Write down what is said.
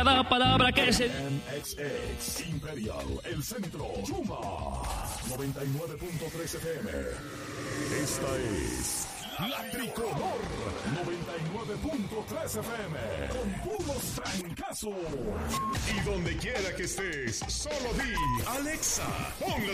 Cada palabra que se... MXX Imperial, el centro, Chuma, 99.3 FM. Esta es la Tricolor, 99.3 FM, con puros trancazos. Y donde quiera que estés, solo di, Alexa, pon la